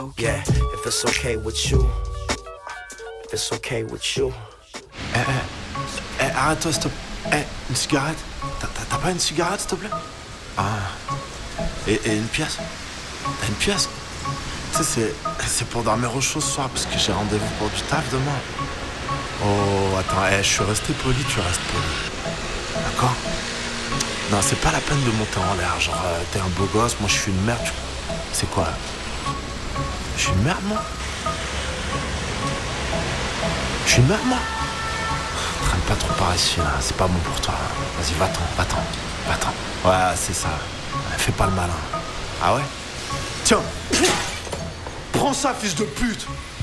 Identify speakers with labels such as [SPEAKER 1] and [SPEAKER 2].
[SPEAKER 1] okay.
[SPEAKER 2] Yeah, if it's okay with you. If it's okay with you.
[SPEAKER 3] Arrête-toi, stop. Une cigarette? T'as pas une cigarette, s'il te plaît? Ah. Et une pièce? T'as une pièce? Tu sais, c'est pour dormir au chaud ce soir, parce que j'ai rendez-vous pour du taf demain. Oh, attends, je suis resté poli, tu restes poli. D'accord? Non, c'est pas la peine de monter en l'air, genre, t'es un beau gosse, moi je suis une merde. C'est quoi? Je suis une merde, moi? Je suis une merde, moi? Traîne pas trop par ici, là, c'est pas bon pour toi. Vas-y, va-t'en. Ouais, c'est ça. Fais pas le malin. Ah ouais? Tiens! Prends ça, fils de pute!